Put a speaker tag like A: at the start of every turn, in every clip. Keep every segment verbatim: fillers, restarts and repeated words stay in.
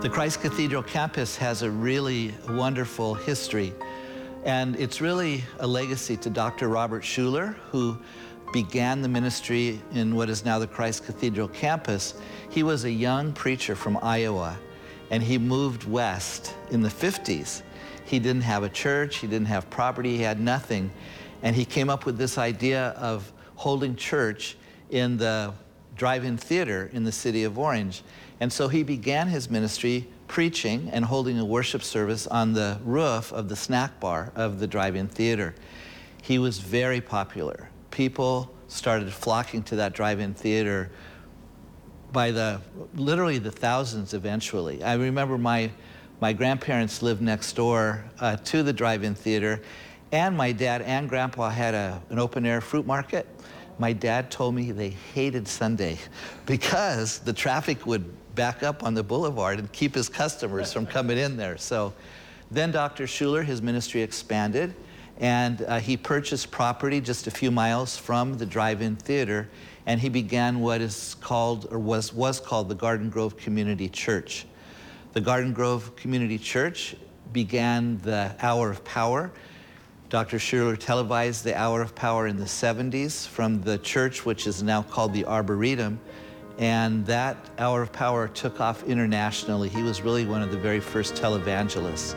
A: The Christ Cathedral campus has a really wonderful history, and it's really a legacy to Doctor Robert Schuller, who began the ministry in what is now the Christ Cathedral campus. He was a young preacher from Iowa, and he moved west in the fifties. He didn't have a church, he didn't have property, he had nothing, and he came up with this idea of holding church in the drive-in theater in the city of Orange. And so he began his ministry preaching and holding a worship service on the roof of the snack bar of the drive-in theater. He was very popular. People started flocking to that drive-in theater by the, literally the thousands eventually. I remember my, my grandparents lived next door uh, to the drive-in theater, and my dad and grandpa had a, an open-air fruit market. My dad told me they hated Sunday because the traffic would back up on the boulevard and keep his customers from coming in there. So then Doctor Schuller, his ministry expanded, and uh, he purchased property just a few miles from the drive-in theater, and he began what is called, or was, was called, the Garden Grove Community Church. The Garden Grove Community Church began the Hour of Power. Doctor Schuller televised the Hour of Power in the seventies from the church, which is now called the Arboretum, and that Hour of Power took off internationally. He was really one of the very first televangelists.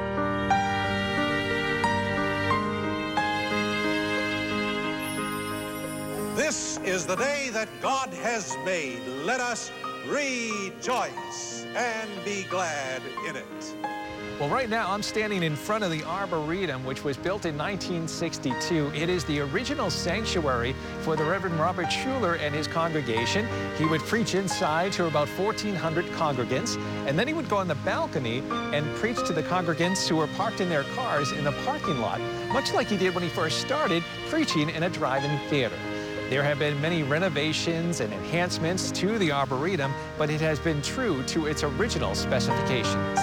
B: This is the day that God has made. Let us rejoice and be glad in it.
C: Well, right now I'm standing in front of the Arboretum, which was built in nineteen sixty-two. It is the original sanctuary for the Reverend Robert Schuller and his congregation. He would preach inside to about fourteen hundred congregants, and then he would go on the balcony and preach to the congregants who were parked in their cars in the parking lot, much like he did when he first started preaching in a drive-in theater. There have been many renovations and enhancements to the Arboretum, but it has been true to its original specifications.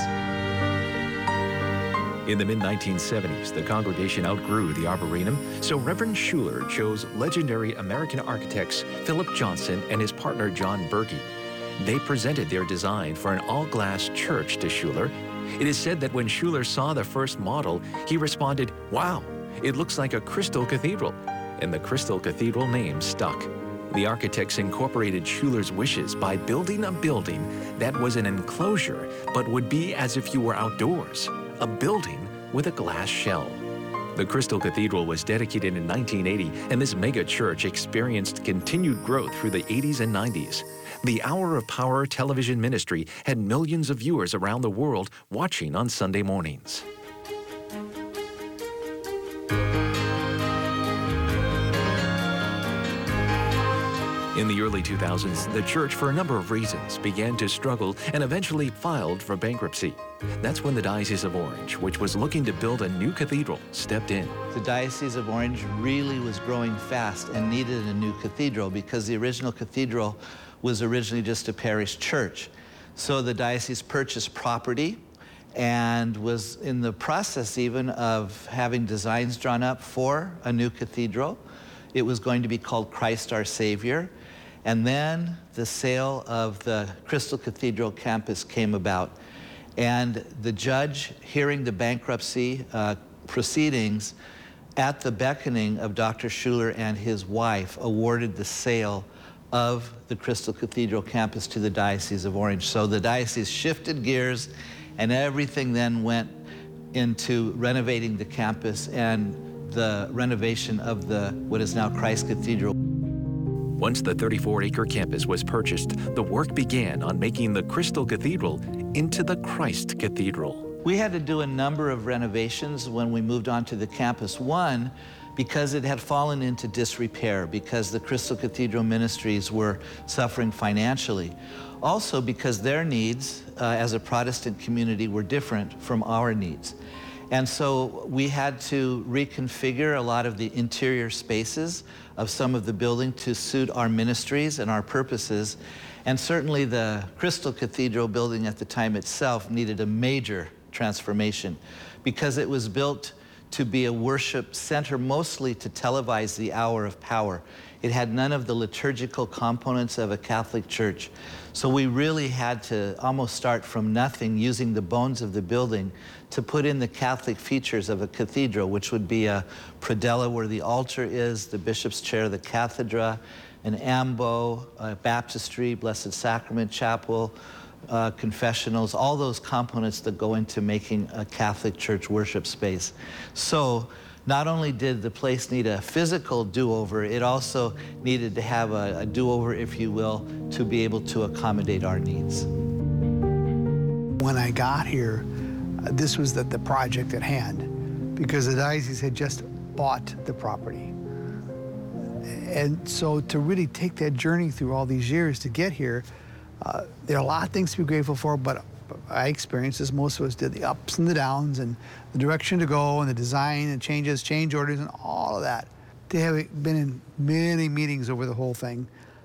D: In the mid nineteen seventies, the congregation outgrew the Arboretum, so Reverend Schuller chose legendary American architects Philip Johnson and his partner John Berge. They presented their design for an all-glass church to Schuller. It is said that when Schuller saw the first model, he responded, "Wow, it looks like a crystal cathedral," and the Crystal Cathedral name stuck. The architects incorporated Schuller's wishes by building a building that was an enclosure but would be as if you were outdoors. A building with a glass shell. The Crystal Cathedral was dedicated in nineteen eighty, and this mega church experienced continued growth through the eighties and nineties. The Hour of Power television ministry had millions of viewers around the world watching on Sunday mornings. In the early two thousands, the church, for a number of reasons, began to struggle and eventually filed for bankruptcy. That's when the Diocese of Orange, which was looking to build a new cathedral, stepped in.
A: The Diocese of Orange really was growing fast and needed a new cathedral because the original cathedral was originally just a parish church. So the diocese purchased property and was in the process even of having designs drawn up for a new cathedral. It was going to be called Christ Our Savior. And then the sale of the Crystal Cathedral campus came about. And the judge, hearing the bankruptcy uh, proceedings, at the beckoning of Doctor Schuller and his wife, awarded the sale of the Crystal Cathedral campus to the Diocese of Orange. So the diocese shifted gears, and everything then went into renovating the campus and the renovation of the what is now Christ Cathedral.
D: Once the thirty-four acre campus was purchased, the work began on making the Crystal Cathedral into the Christ Cathedral.
A: We had to do a number of renovations when we moved onto the campus. One, because it had fallen into disrepair, because the Crystal Cathedral ministries were suffering financially. Also because their needs uh, as a Protestant community were different from our needs. And so we had to reconfigure a lot of the interior spaces of some of the building to suit our ministries and our purposes. And certainly the Crystal Cathedral building at the time itself needed a major transformation because it was built to be a worship center, mostly to televise the hour of power. It had none of the liturgical components of a Catholic church. So we really had to almost start from nothing, using the bones of the building to put in the Catholic features of a cathedral, which would be a predella where the altar is, the bishop's chair, the cathedra, an ambo, a baptistry, Blessed Sacrament Chapel, uh, confessionals, all those components that go into making a Catholic church worship space. So not only did the place need a physical do-over, it also needed to have a, a do-over, if you will, to be able to accommodate our needs.
E: When I got here, uh, this was the, the project at hand, because the diocese had just bought the property. And so to really take that journey through all these years to get here, uh, there are a lot of things to be grateful for, but I experienced, as most of us did, the ups and the downs and the direction to go and the design and changes, change orders and all of that. To have been in many meetings over the whole thing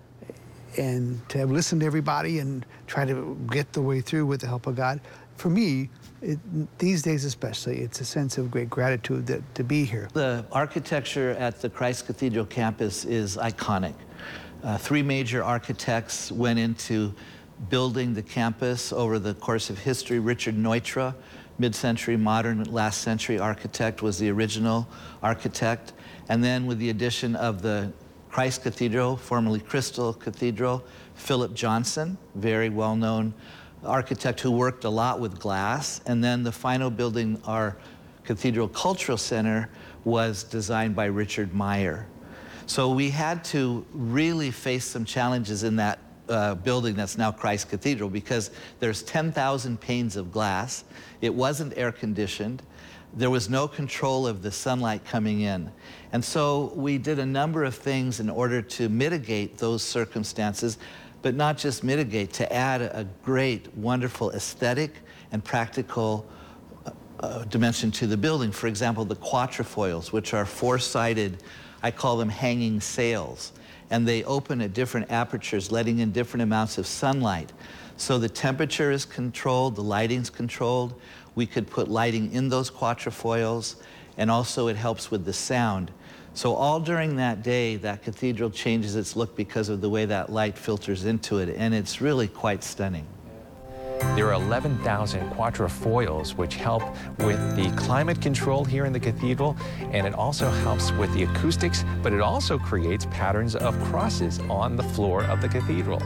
E: and to have listened to everybody and try to get the way through with the help of God, for me, it, these days especially, it's a sense of great gratitude that, to be here.
A: The architecture at the Christ Cathedral campus is iconic. Uh, three major architects went into building the campus over the course of history. Richard Neutra, mid-century modern, last century architect, was the original architect. And then with the addition of the Christ Cathedral, formerly Crystal Cathedral, Philip Johnson, very well-known architect who worked a lot with glass. And then the final building, our Cathedral Cultural Center, was designed by Richard Meyer. So we had to really face some challenges in that uh, building that's now Christ Cathedral, because there's ten thousand panes of glass. It wasn't air conditioned. There was no control of the sunlight coming in. And so we did a number of things in order to mitigate those circumstances, but not just mitigate, to add a great, wonderful aesthetic and practical uh, dimension to the building. For example, the quatrefoils, which are four-sided, I call them hanging sails, and they open at different apertures, letting in different amounts of sunlight. So the temperature is controlled, the lighting's controlled. We could put lighting in those quatrefoils, and also it helps with the sound. So all during that day, that cathedral changes its look because of the way that light filters into it, and it's really quite stunning.
C: There are eleven thousand quatrefoils which help with the climate control here in the cathedral, and it also helps with the acoustics, but it also creates patterns of crosses on the floor of the cathedral.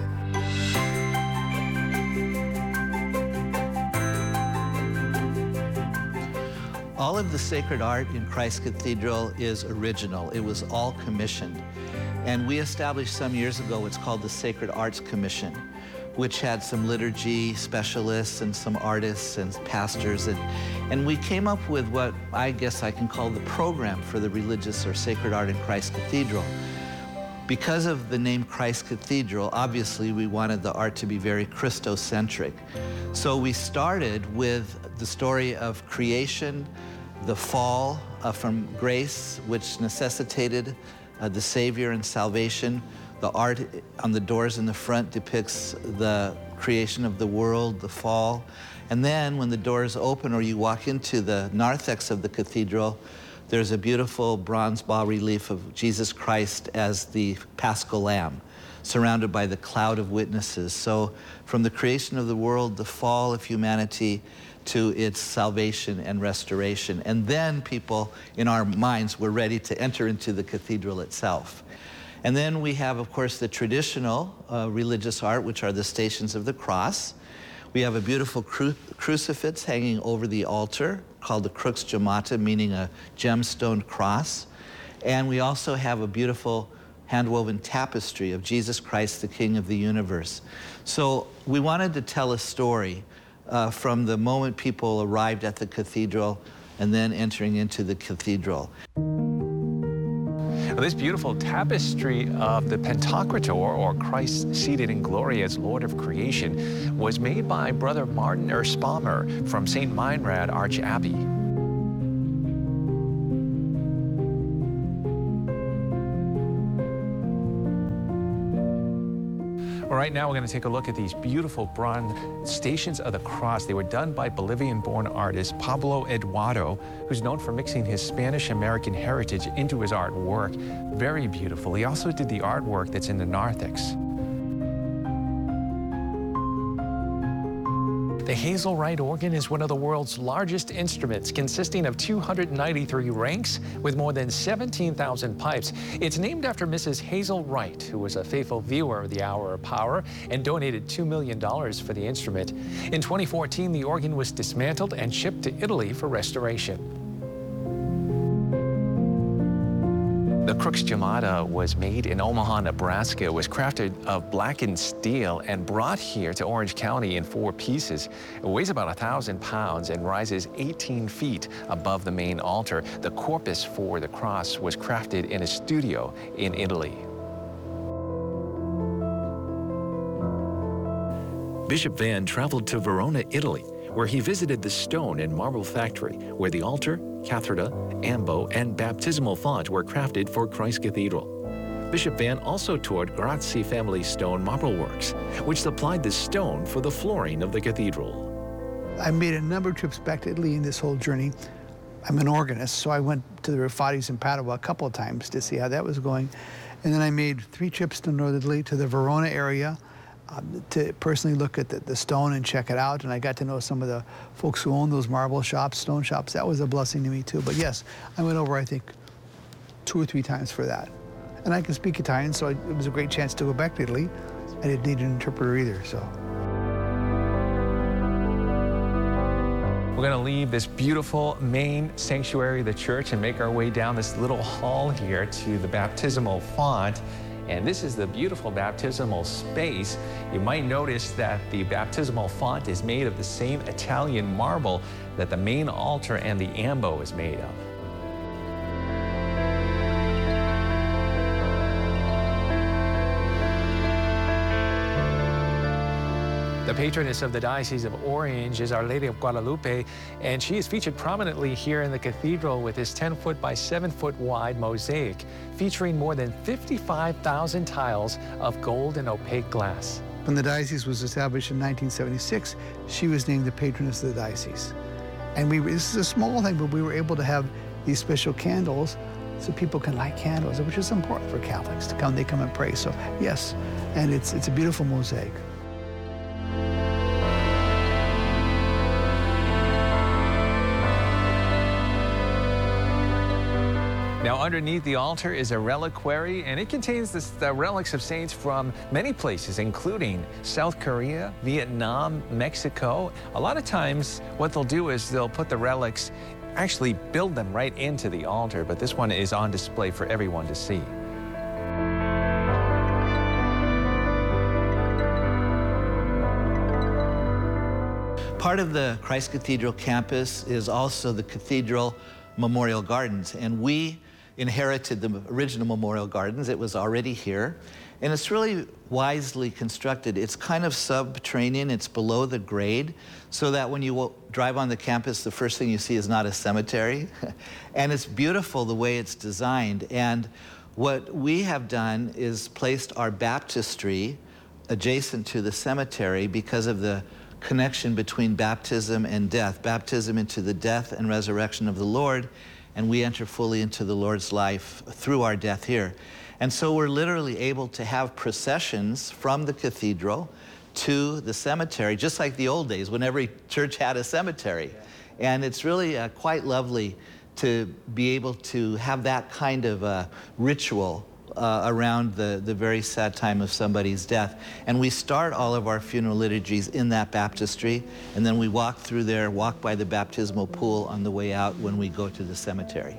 A: All of the sacred art in Christ Cathedral is original. It was all commissioned. And we established some years ago what's called the Sacred Arts Commission, which had some liturgy specialists and some artists and pastors. And, and we came up with what I guess I can call the program for the religious or sacred art in Christ Cathedral. Because of the name Christ Cathedral, obviously we wanted the art to be very Christocentric. So we started with the story of creation, the fall uh, from grace, which necessitated uh, the Savior and salvation. The art on the doors in the front depicts the creation of the world, the fall. And then when the doors open or you walk into the narthex of the cathedral, there's a beautiful bronze bas-relief of Jesus Christ as the Paschal Lamb, surrounded by the cloud of witnesses. So from the creation of the world, the fall of humanity, to its salvation and restoration. And then people in our minds were ready to enter into the cathedral itself. And then we have, of course, the traditional uh, religious art, which are the Stations of the Cross. We have a beautiful cru crucifix hanging over the altar called the Crux Gemata, meaning a gemstone cross. And we also have a beautiful hand-woven tapestry of Jesus Christ, the King of the universe. So we wanted to tell a story uh, from the moment people arrived at the cathedral and then entering into the cathedral.
C: Well, this beautiful tapestry of the Pantocrator, or Christ seated in glory as Lord of creation, was made by Brother Martin Erspamer from Saint Meinrad Arch Abbey. All right now we're going to take a look at these beautiful bronze Stations of the Cross. They were done by Bolivian-born artist Pablo Eduardo, who's known for mixing his Spanish-American heritage into his artwork. Very beautiful. He also did the artwork that's in the narthex. The Hazelrite organ is one of the world's largest instruments, consisting of two hundred ninety-three ranks with more than seventeen thousand pipes. It's named after Missus Hazel Wright, who was a faithful viewer of the Hour of Power and donated two million dollars for the instrument. In twenty fourteen, the organ was dismantled and shipped to Italy for restoration. The Crux Gemata was made in Omaha, Nebraska. It was crafted of blackened steel and brought here to Orange County in four pieces. It weighs about a thousand pounds and rises eighteen feet above the main altar. The corpus for the cross was crafted in a studio in Italy.
D: Bishop Van traveled to Verona, Italy, where he visited the stone and marble factory where the altar, cathedra, ambo, and baptismal font were crafted for Christ Cathedral. Bishop Van also toured Grazzi family stone marble works, which supplied the stone for the flooring of the cathedral.
E: I made a number of trips back to Italy in this whole journey. I'm an organist, so I went to the Raffatis in Padua a couple of times to see how that was going. And then I made three trips to Northern Italy, to the Verona area, Um, to personally look at the, the stone and check it out. And I got to know some of the folks who own those marble shops, stone shops. That was a blessing to me too. But yes, I went over, I think, two or three times for that. And I can speak Italian, so it was a great chance to go back to Italy. I didn't need an interpreter either, so.
C: We're going to leave this beautiful main sanctuary of the church and make our way down this little hall here to the baptismal font. And this is the beautiful baptismal space. You might notice that the baptismal font is made of the same Italian marble that the main altar and the ambo is made of. The patroness of the Diocese of Orange is Our Lady of Guadalupe, and she is featured prominently here in the cathedral with this ten foot by seven foot wide mosaic featuring more than fifty-five thousand tiles of gold and opaque glass.
E: When the diocese was established in nineteen seventy-six, she was named the patroness of the diocese. And we, this is a small thing, but we were able to have these special candles so people can light candles, which is important for Catholics to come, they come and pray. So yes, and it's, it's a beautiful mosaic.
C: Now, underneath the altar is a reliquary, and it contains the, the relics of saints from many places, including South Korea, Vietnam, Mexico. A lot of times, what they'll do is they'll put the relics, actually build them right into the altar, but this one is on display for everyone to see.
A: Part of the Christ Cathedral campus is also the Cathedral Memorial Gardens, and we inherited the original Memorial Gardens. It was already here, and it's really wisely constructed. It's kind of subterranean, it's below the grade, so that when you drive on the campus, the first thing you see is not a cemetery. And it's beautiful the way it's designed. And what we have done is placed our baptistry adjacent to the cemetery because of the connection between baptism and death, baptism into the death and resurrection of the Lord, and we enter fully into the Lord's life through our death here. And so we're literally able to have processions from the cathedral to the cemetery, just like the old days when every church had a cemetery. And it's really uh, quite lovely to be able to have that kind of uh, ritual Uh, around the, the very sad time of somebody's death. And we start all of our funeral liturgies in that baptistry, and then we walk through there, walk by the baptismal pool on the way out when we go to the cemetery.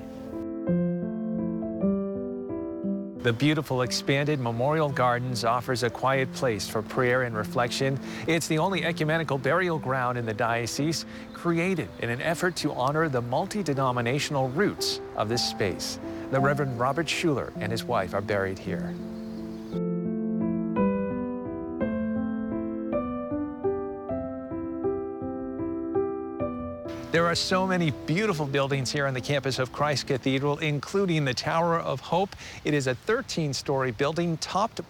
C: The beautiful expanded Memorial Gardens offers a quiet place for prayer and reflection. It's the only ecumenical burial ground in the diocese, created in an effort to honor the multi-denominational roots of this space. The Reverend Robert Schuller and his wife are buried here. There are so many beautiful buildings here on the campus of Christ Cathedral, including the Tower of Hope. It is a thirteen story building topped